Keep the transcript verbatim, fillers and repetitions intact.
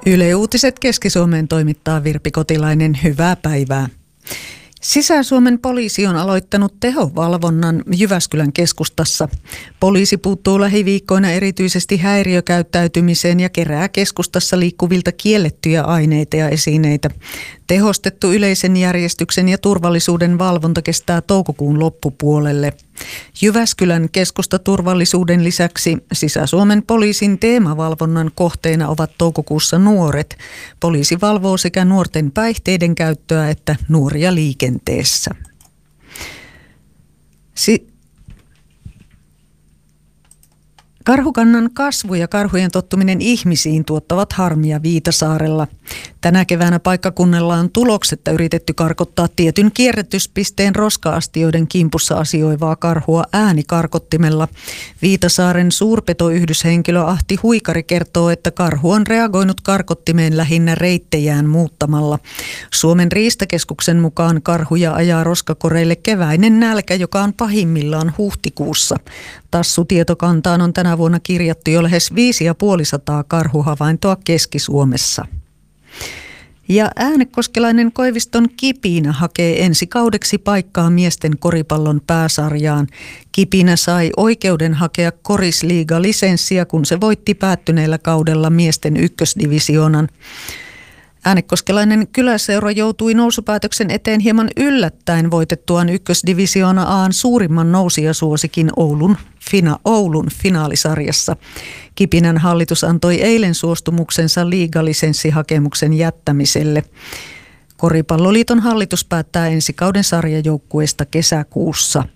Yle Uutiset Keski-Suomeen toimittaa Virpi Kotilainen. Hyvää päivää. Sisä-Suomen poliisi on aloittanut tehovalvonnan Jyväskylän keskustassa. Poliisi puuttuu lähiviikkoina erityisesti häiriökäyttäytymiseen ja kerää keskustassa liikkuvilta kiellettyjä aineita ja esineitä. Tehostettu yleisen järjestyksen ja turvallisuuden valvonta kestää toukokuun loppupuolelle. Jyväskylän keskustaturvallisuuden lisäksi Sisä-Suomen poliisin teemavalvonnan kohteena ovat toukokuussa nuoret. Poliisi valvoo sekä nuorten päihteiden käyttöä että nuoria liikenteessä. Si- Karhukannan kasvu ja karhujen tottuminen ihmisiin tuottavat harmia Viitasaarella. Tänä keväänä paikkakunnalla on tuloksetta yritetty karkottaa tietyn kierrätyspisteen roska-astioiden kimpussa asioivaa karhua äänikarkottimella. Viitasaaren suurpetoyhdyshenkilö Ahti Huikari kertoo, että karhu on reagoinut karkottimeen lähinnä reittejään muuttamalla. Suomen riistakeskuksen mukaan karhuja ajaa roskakoreille keväinen nälkä, joka on pahimmillaan huhtikuussa. Tassutietokantaan on tänä vuonna kirjattu jo lähes viisisataaviisikymmentä karhuhavaintoa Keski-Suomessa. Ja äänekoskelainen Koiviston Kipinä hakee ensi kaudeksi paikkaa miesten koripallon pääsarjaan. Kipinä sai oikeuden hakea korisliiga-lisenssiä, kun se voitti päättyneellä kaudella miesten ykkösdivisioonan. Äänekoskelainen kyläseura joutui nousupäätöksen eteen hieman yllättäen voitettuaan ykkösdivisioona A:n suurimman nousijasuosikin Oulun, fina, Oulun finaalisarjassa. Kipinän hallitus antoi eilen suostumuksensa liigalisenssihakemuksen jättämiselle. Koripalloliiton hallitus päättää ensi kauden sarjajoukkueesta kesäkuussa.